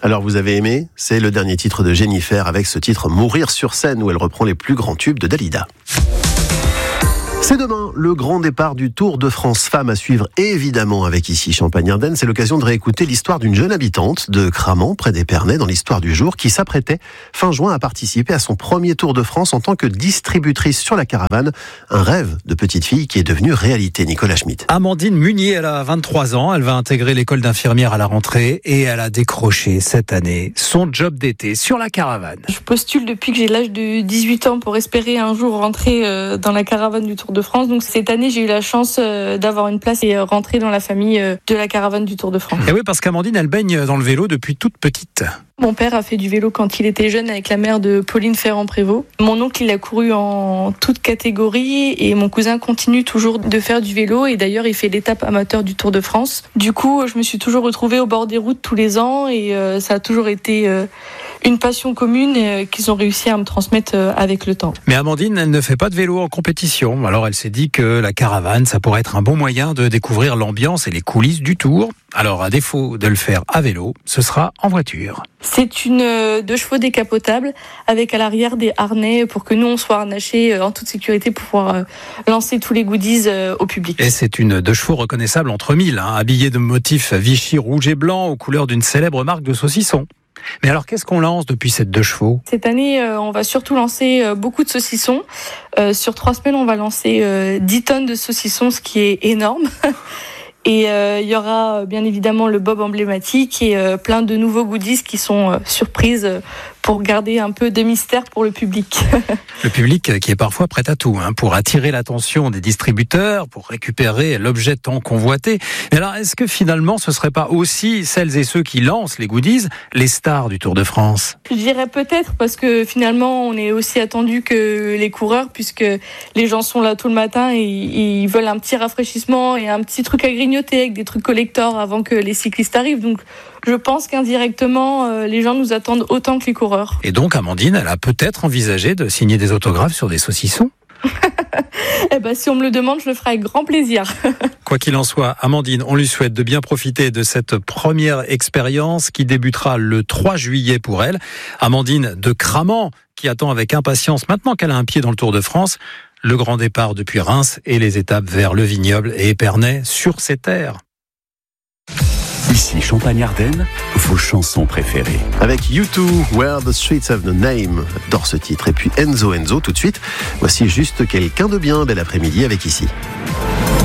Alors vous avez aimé ? C'est le dernier titre de Jennifer avec ce titre Mourir sur scène où elle reprend les plus grands tubes de Dalida. C'est demain le grand départ du Tour de France Femmes à suivre évidemment avec ici Champagne-Ardenne. C'est l'occasion de réécouter l'histoire d'une jeune habitante de Cramant, près d'Épernay, dans l'histoire du jour, qui s'apprêtait fin juin à participer à son premier Tour de France en tant que distributrice sur la caravane. Un rêve de petite fille qui est devenu réalité. Nicolas Schmitt. Amandine Munier, elle a 23 ans. Elle va intégrer l'école d'infirmière à la rentrée et elle a décroché cette année son job d'été sur la caravane. Je postule depuis que j'ai l'âge de 18 ans pour espérer un jour rentrer dans la caravane du Tour de France. Donc cette année, j'ai eu la chance d'avoir une place et rentrer dans la famille de la caravane du Tour de France. Et oui, parce qu'Amandine, elle baigne dans le vélo depuis toute petite. Mon père a fait du vélo quand il était jeune avec la mère de Pauline Ferrand-Prévot. Mon oncle, il a couru en toute catégorie et mon cousin continue toujours de faire du vélo et d'ailleurs, il fait l'étape amateur du Tour de France. Du coup, je me suis toujours retrouvée au bord des routes tous les ans et ça a toujours été une passion commune qu'ils ont réussi à me transmettre avec le temps. Mais Amandine, elle ne fait pas de vélo en compétition. Alors elle s'est dit que la caravane, ça pourrait être un bon moyen de découvrir l'ambiance et les coulisses du Tour. Alors à défaut de le faire à vélo, ce sera en voiture. C'est une 2 chevaux décapotable avec à l'arrière des harnais pour que nous on soit harnachés en toute sécurité pour pouvoir lancer tous les goodies au public. Et c'est une 2 chevaux reconnaissable entre mille, habillée de motifs Vichy rouge et blanc aux couleurs d'une célèbre marque de saucissons. Mais alors, qu'est-ce qu'on lance depuis cette 2 chevaux ? Cette année, on va surtout lancer beaucoup de saucissons. Sur 3 semaines, on va lancer 10 tonnes de saucissons, ce qui est énorme. Et il y aura bien évidemment le bob emblématique et plein de nouveaux goodies qui sont surprises pour garder un peu de mystère pour le public. Le public qui est parfois prêt à tout, pour attirer l'attention des distributeurs, pour récupérer l'objet tant convoité. Mais alors, est-ce que finalement, ce ne serait pas aussi celles et ceux qui lancent les goodies, les stars du Tour de France ? Je dirais peut-être, parce que finalement, on est aussi attendu que les coureurs, puisque les gens sont là tout le matin et ils veulent un petit rafraîchissement et un petit truc à grignoter avec des trucs collector avant que les cyclistes arrivent. Donc, je pense qu'indirectement, les gens nous attendent autant que les coureurs. Et donc, Amandine, elle a peut-être envisagé de signer des autographes sur des saucissons ? Eh ben, si on me le demande, je le ferai avec grand plaisir. Quoi qu'il en soit, Amandine, on lui souhaite de bien profiter de cette première expérience qui débutera le 3 juillet pour elle. Amandine de Cramant, qui attend avec impatience, maintenant qu'elle a un pied dans le Tour de France, le grand départ depuis Reims et les étapes vers le Vignoble et Épernay sur ses terres. Ici Champagne-Ardenne, vos chansons préférées. Avec U2, Where the Streets Have No Name, j'adore ce titre. Et puis Enzo tout de suite. Voici juste quelqu'un de bien, bel après-midi avec ici.